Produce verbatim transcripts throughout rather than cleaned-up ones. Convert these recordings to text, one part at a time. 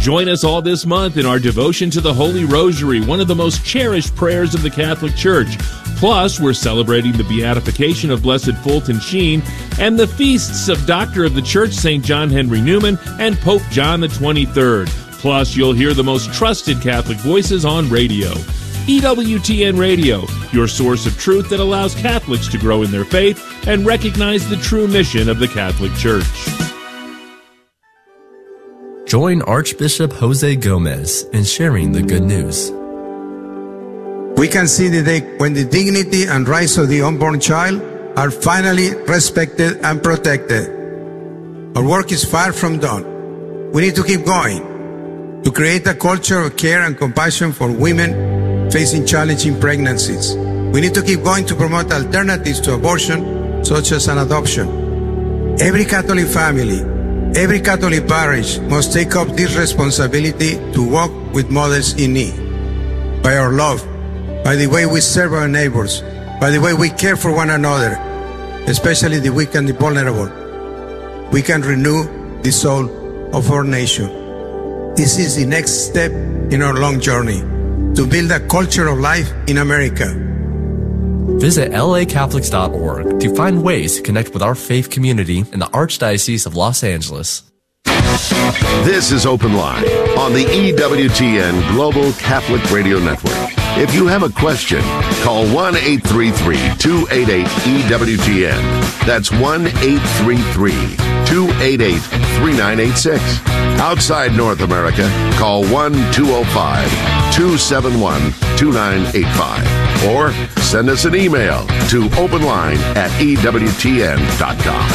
Join us all this month in our devotion to the Holy Rosary, one of the most cherished prayers of the Catholic Church. Plus, we're celebrating the beatification of Blessed Fulton Sheen and the feasts of Doctor of the Church, Saint John Henry Newman, and Pope John the twenty-third. Plus, you'll hear the most trusted Catholic voices on radio. E W T N Radio, your source of truth that allows Catholics to grow in their faith and recognize the true mission of the Catholic Church. Join Archbishop Jose Gomez in sharing the good news. We can see the day when the dignity and rights of the unborn child are finally respected and protected. Our work is far from done. We need to keep going to create a culture of care and compassion for women facing challenging pregnancies. We need to keep going to promote alternatives to abortion, such as an adoption. Every Catholic family, every Catholic parish must take up this responsibility to walk with mothers in need. By our love, by the way we serve our neighbors, by the way we care for one another, especially the weak and the vulnerable, we can renew the soul of our nation. This is the next step in our long journey to build a culture of life in America. Visit L A Catholics dot org to find ways to connect with our faith community in the Archdiocese of Los Angeles. This is Open Line on the E W T N Global Catholic Radio Network. If you have a question, call one eight three three, two eight eight, E W T N. That's one eight three three, two eight eight, three nine eight six. Outside North America, call one two zero five, two seven one, two nine eight five. Or send us an email to openline at E W T N dot com.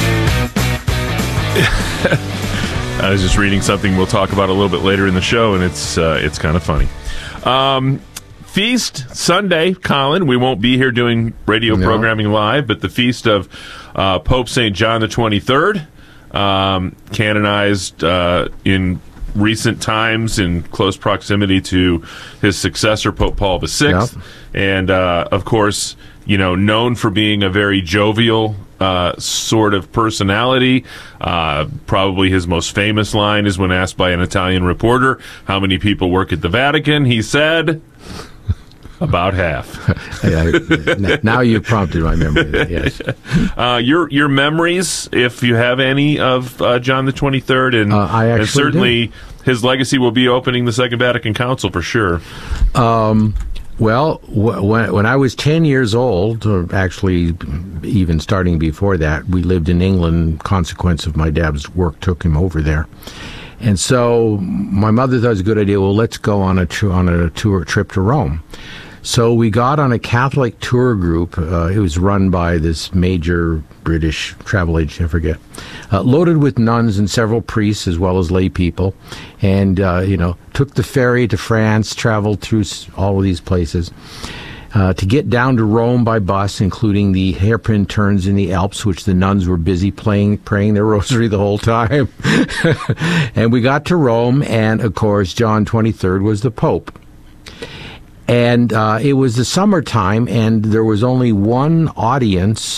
I was just reading something we'll talk about a little bit later in the show, and it's uh, it's kind of funny. Um, Feast Sunday, Colin. We won't be here doing radio no. programming live, but the feast of uh, Pope Saint John the twenty-third, um, canonized uh, in recent times in close proximity to his successor, Pope Paul the sixth. Yep. And, uh, of course, you know, known for being a very jovial uh, sort of personality. Uh, probably his most famous line is when asked by an Italian reporter, how many people work at the Vatican? He said, about half. Yeah, now you've prompted my memory, yes. Uh, your your memories, if you have any, of uh, John the twenty-third, and, uh, I actually and certainly do. His legacy will be opening the Second Vatican Council for sure. Um, well, w- when, when I was ten years old, or actually even starting before that, we lived in England. Consequence of my dad's work took him over there. And so my mother thought it was a good idea, well, let's go on a, tr- on a tour trip to Rome. So we got on a Catholic tour group. Uh, it was run by this major British travel agent, I forget, uh, loaded with nuns and several priests as well as lay people. And, uh, you know, took the ferry to France, traveled through all of these places. Uh, to get down to Rome by bus, including the hairpin turns in the Alps, which the nuns were busy playing, praying their rosary the whole time. And we got to Rome, and, of course, John the twenty-third was the Pope. And uh, it was the summertime, and there was only one audience